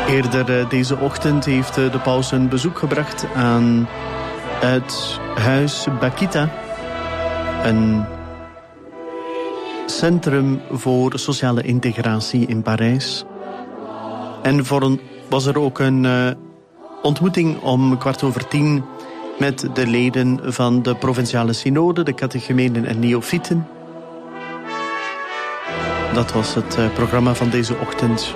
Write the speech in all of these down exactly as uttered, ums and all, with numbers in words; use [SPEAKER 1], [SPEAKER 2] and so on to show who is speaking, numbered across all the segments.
[SPEAKER 1] Eerder deze ochtend heeft de paus een bezoek gebracht aan het huis Bakita, een centrum voor sociale integratie in Parijs. En voor een, was er ook een uh, ontmoeting om kwart over tien met de leden van de provinciale synode, de catechumenen en neofieten. Dat was het uh, programma van deze ochtend.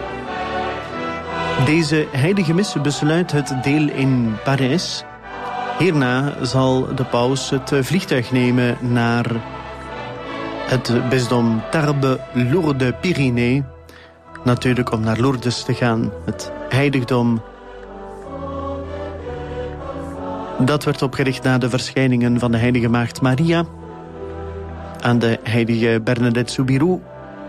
[SPEAKER 1] Deze heilige mis besluit het deel in Parijs. Hierna zal de paus het vliegtuig nemen naar het bisdom Tarbes Lourdes-Pyrénées. Natuurlijk om naar Lourdes te gaan, het heiligdom. Dat werd opgericht na de verschijningen van de heilige maagd Maria aan de heilige Bernadette Soubirous.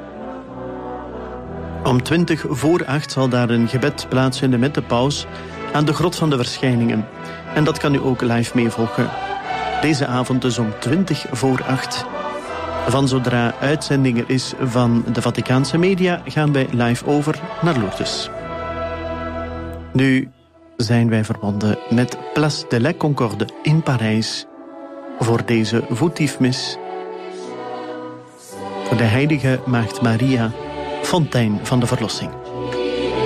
[SPEAKER 1] Om twintig voor acht zal daar een gebed plaatsvinden met de paus aan de grot van de verschijningen. En dat kan u ook live meevolgen. Deze avond dus om twintig voor acht. Van zodra uitzending er is van de Vaticaanse media gaan wij live over naar Lourdes. Nu zijn wij verbonden met Place de la Concorde in Parijs voor deze voetiefmis voor de heilige maagd Maria, fontein van de verlossing.